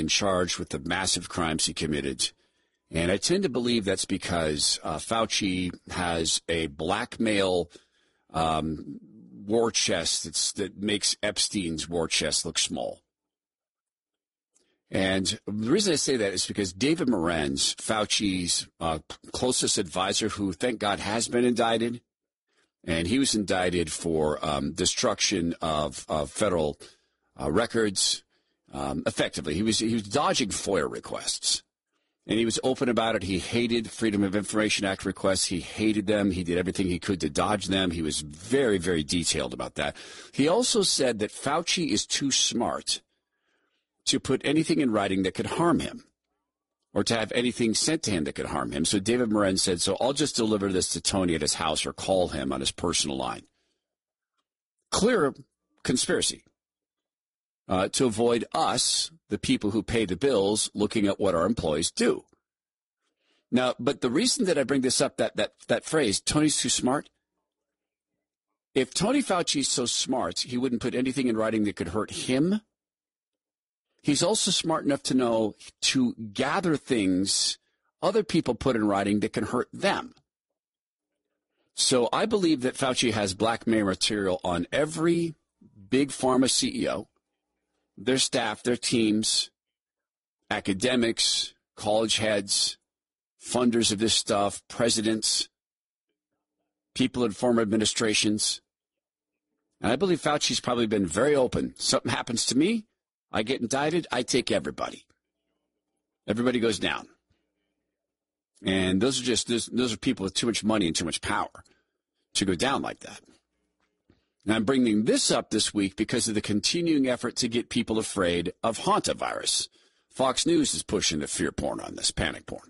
been charged with the massive crimes he committed. And I tend to believe that's because Fauci has a blackmail war chest that makes Epstein's war chest look small. And the reason I say that is because David Morenz, Fauci's closest advisor, who, thank God, has been indicted, and he was indicted for destruction of federal records. Effectively, he was dodging FOIA requests, and he was open about it. He hated Freedom of Information Act requests. He hated them. He did everything he could to dodge them. He was very, very detailed about that. He also said that Fauci is too smart to put anything in writing that could harm him, or to have anything sent to him that could harm him. So David Morenz said, so I'll just deliver this to Tony at his house or call him on his personal line. Clear conspiracy to avoid us, the people who pay the bills, looking at what our employees do. Now, but the reason that I bring this up, that phrase, Tony's too smart, if Tony Fauci is so smart, he wouldn't put anything in writing that could hurt him. He's also smart enough to know to gather things other people put in writing that can hurt them. So I believe that Fauci has blackmail material on every big pharma CEO, their staff, their teams, academics, college heads, funders of this stuff, presidents, people in former administrations. And I believe Fauci's probably been very open. Something happens to me, I get indicted, I take everybody. Everybody goes down. And those are people with too much money and too much power to go down like that. And I'm bringing this up this week because of the continuing effort to get people afraid of hantavirus. Fox News is pushing the fear porn on this, panic porn.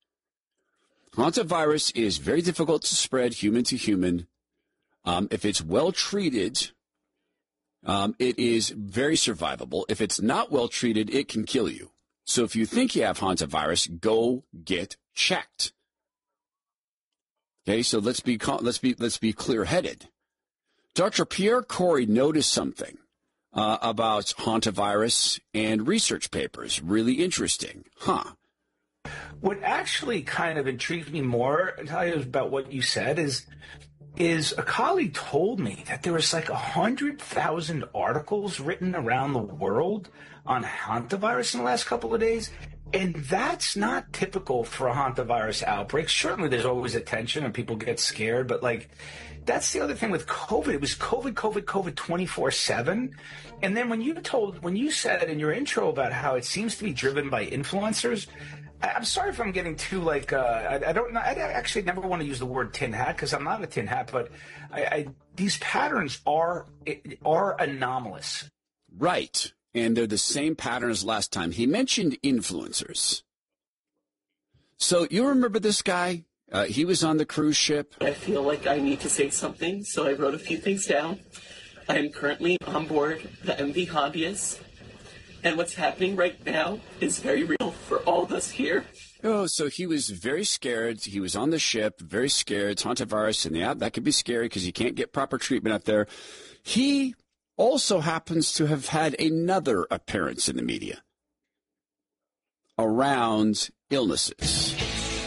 Hantavirus is very difficult to spread human to human. If it's well treated, it is very survivable. If it's not well treated, it can kill you. So if you think you have hantavirus, go get checked. Okay, so let's be clear-headed. Dr. Pierre Corey noticed something about hantavirus and research papers. Really interesting, huh? What actually kind of intrigued me more, I'll tell you about what you said, is a colleague told me that there was like 100,000 articles written around the world on hantavirus in the last couple of days. And that's not typical for a hantavirus outbreak. Certainly there's always attention and people get scared, but like that's the other thing with COVID. It was COVID 24/7. And then when you said in your intro about how it seems to be driven by influencers, I'm sorry if I'm getting too like, I don't know. I actually never want to use the word tin hat because I'm not a tin hat, but these patterns are anomalous. Right. And they're the same pattern as last time. He mentioned influencers. So you remember this guy? He was on the cruise ship. I feel like I need to say something, so I wrote a few things down. I am currently on board the MV Hobbyist, and what's happening right now is very real for all of us here. Oh, so he was very scared. He was on the ship, very scared. It's hantavirus, and yeah, that could be scary because you can't get proper treatment out there. He also happens to have had another appearance in the media around illnesses.